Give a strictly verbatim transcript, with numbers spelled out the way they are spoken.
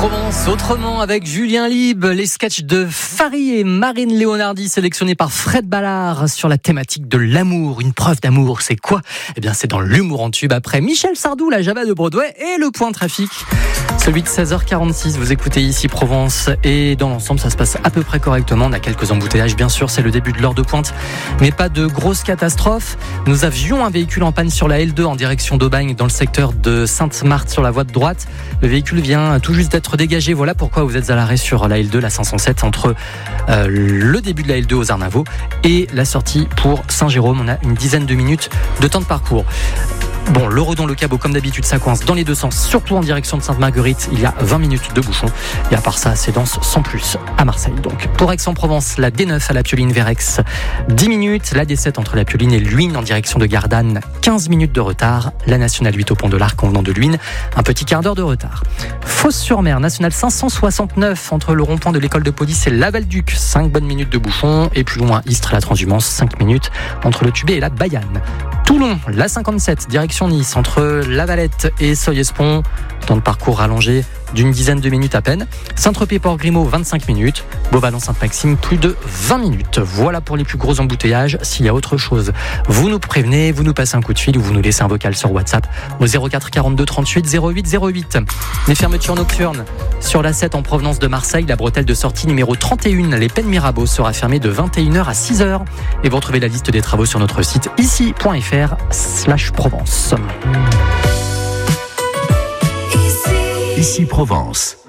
Provence, autrement avec Julien Lieb, les sketchs de Fari et Marine Leonardi sélectionnés par Fred Ballard sur la thématique de l'amour. Une preuve d'amour, c'est quoi ? Eh bien, c'est dans l'humour en tube après Michel Sardou, la Java de Broadway et le point trafic. Celui de seize heures quarante-six, vous écoutez ici Provence et dans l'ensemble, ça se passe à peu près correctement. On a quelques embouteillages, bien sûr, c'est le début de l'heure de pointe, mais pas de grosses catastrophes. Nous avions un véhicule en panne sur la L deux en direction d'Aubagne dans le secteur de Sainte-Marthe sur la voie de droite. Le véhicule vient tout juste d'être dégagé. Voilà pourquoi vous êtes à l'arrêt sur la L deux, la cinq cent sept, entre euh, le début de la L deux aux Arnavaux et la sortie pour Saint-Jérôme. On a une dizaine de minutes de temps de parcours. Bon, le Redon, le Cabot, comme d'habitude, ça coince dans les deux sens, surtout en direction de Sainte-Marguerite. Il y a vingt minutes de bouchon. Et à part ça, c'est dense sans plus à Marseille. Donc, pour Aix-en-Provence, la D neuf à la Pioline vers Aix, dix minutes. La D sept entre la Pioline et Luynes en direction de Gardanne, quinze minutes de retard. La nationale huit au Pont de l'Arc en venant de Luynes, un petit quart d'heure de retard. Fos-sur-Mer, nationale cinq cent soixante-neuf entre le rond-point de l'école de police et Laval-Duc, cinq bonnes minutes de bouchon. Et plus loin, Istres, la Transhumance, cinq minutes entre le Tubé et la Bayane. Toulon, la cinquante-sept, direction Nice, entre La Valette et Soyez-Pont, temps de parcours rallongé d'une dizaine de minutes à peine. Saint-Tropez-Port-Grimaud, vingt-cinq minutes. Beauvallon-Sainte-Maxime, plus de vingt minutes. Voilà pour les plus gros embouteillages. S'il y a autre chose, vous nous prévenez, vous nous passez un coup de fil ou vous nous laissez un vocal sur WhatsApp au zéro quatre quarante-deux trente-huit zéro huit zéro huit. Les fermetures nocturnes sur la sept en provenance de Marseille, la bretelle de sortie numéro trente et un, les Pennes Mirabeau, sera fermée de vingt et une heures à six heures. Et vous retrouvez la liste des travaux sur notre site ici point f r slash Provence. Ici Provence.